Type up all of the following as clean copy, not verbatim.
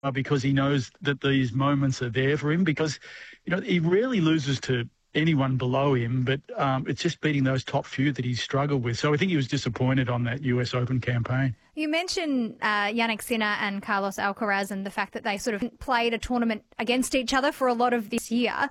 because he knows that these moments are there for him because, he rarely loses to anyone below him, but it's just beating those top few that he's struggled with. So I think he was disappointed on that US Open campaign. You mentioned Jannik Sinner and Carlos Alcaraz and the fact that they sort of played a tournament against each other for a lot of this year.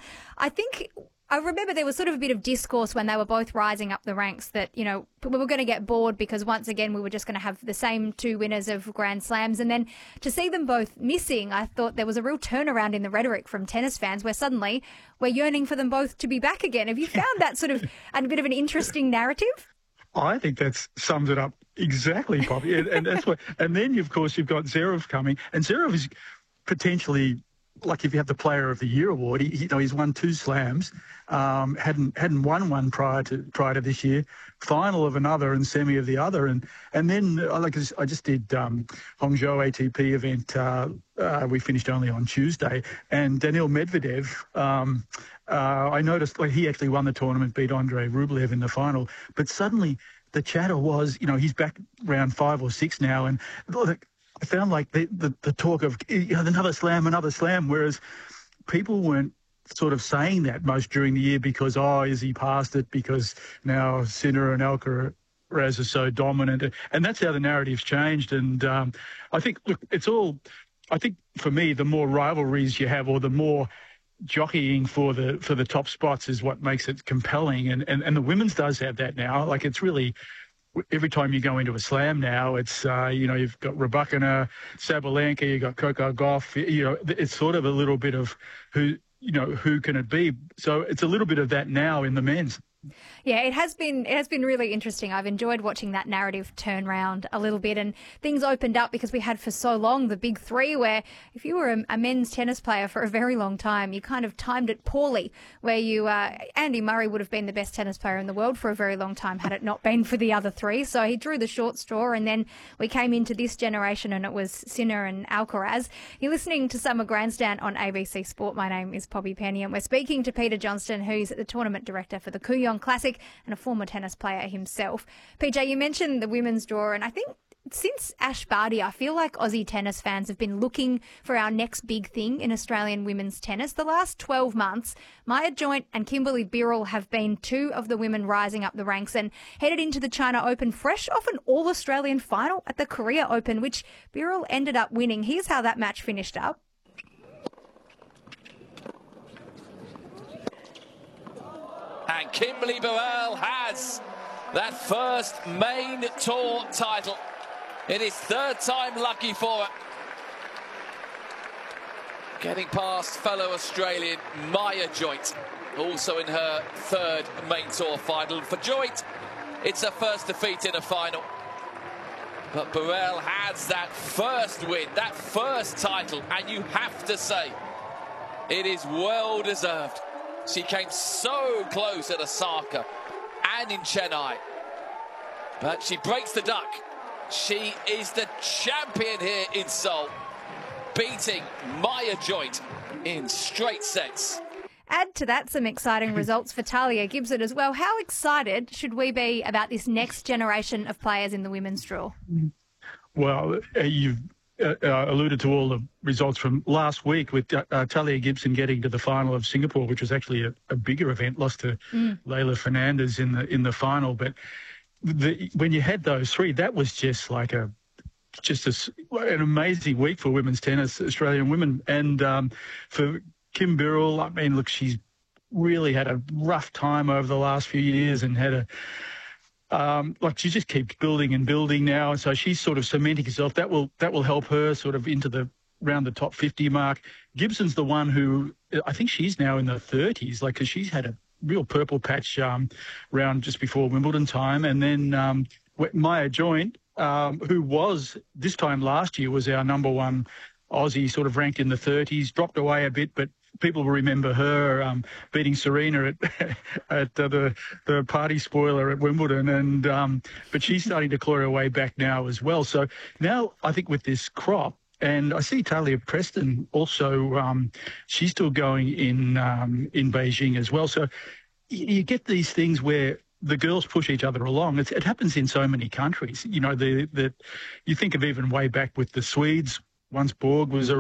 I remember there was sort of a bit of discourse when they were both rising up the ranks that, we were going to get bored because once again we were just going to have the same two winners of Grand Slams. And then to see them both missing, I thought there was a real turnaround in the rhetoric from tennis fans where suddenly we're yearning for them both to be back again. Have you found that sort of a bit of an interesting narrative? I think that sums it up exactly, Poppy. and that's what. And then, of course, you've got Zverev coming. And Zverev is potentially, like if you have the Player of the Year award, he's won 2 slams, hadn't won one prior to this year, final of another and semi of the other, and then I just did Hangzhou ATP event. We finished only on Tuesday, and Daniil Medvedev. I noticed he actually won the tournament, beat Andrei Rublev in the final, but suddenly the chatter was, he's back round 5 or 6 now, and I found like the talk of another slam, whereas people weren't sort of saying that most during the year because, is he past it because now Sinner and Alcaraz are so dominant. And that's how the narrative's changed. And I think, I think for me, the more rivalries you have or the more jockeying for the top spots is what makes it compelling. And the women's does have that now. Like it's really... Every time you go into a slam now, it's, you've got Rybakina, Sabalenka, you've got Coco Gauff, it's sort of a little bit of who can it be? So it's a little bit of that now in the men's. Yeah, it has been really interesting. I've enjoyed watching that narrative turn round a little bit, and things opened up because we had for so long the big three where if you were a men's tennis player for a very long time, you kind of timed it poorly where Andy Murray would have been the best tennis player in the world for a very long time had it not been for the other three. So he drew the short straw, and then we came into this generation and it was Sinner and Alcaraz. You're listening to Summer Grandstand on ABC Sport. My name is Poppy Penny and we're speaking to Peter Johnston, who's the tournament director for the Kooyong Classic and a former tennis player himself. PJ, you mentioned the women's draw, and I think since Ash Barty, I feel like Aussie tennis fans have been looking for our next big thing in Australian women's tennis. The last 12 months, Maya Joint and Kimberly Birrell have been 2 of the women rising up the ranks and headed into the China Open fresh off an All-Australian final at the Korea Open, which Birrell ended up winning. Here's how that match finished up. And Kimberly Birrell has that first main tour title. It is 3rd time lucky for her. Getting past fellow Australian Maya Joint, also in her 3rd main tour final. For Joint, it's her first defeat in a final. But Birrell has that first win, that first title, and you have to say, it is well deserved. She came so close at Osaka and in Chennai, but she breaks the duck. She is the champion here in Seoul, beating Maya Joint in straight sets. Add to that some exciting results for Talia Gibson as well. How excited should we be about this next generation of players in the women's draw? Well, you've alluded to all the results from last week with Talia Gibson getting to the final of Singapore, which was actually a bigger event, lost to Leylah Fernandez in the final. But when you had those 3, that was just like an amazing week for women's tennis, Australian women. And for Kim Birrell, I mean, look, she's really had a rough time over the last few years and had she just keeps building and building now, and so she's sort of cementing herself. That will help her sort of into around the top 50 mark. Gibson's the one who I think she's now in the 30s, because she's had a real purple patch round just before Wimbledon time, and then Maya Joint, who was this time last year was our number 1 Aussie, sort of ranked in the 30s, dropped away a bit, but people will remember her beating Serena at the party spoiler at Wimbledon, and but she's starting to claw her way back now as well. So now I think with this crop, and I see Talia Preston also, she's still going in Beijing as well. So you get these things where the girls push each other along. It happens in so many countries. You think of even way back with the Swedes. Once Borg was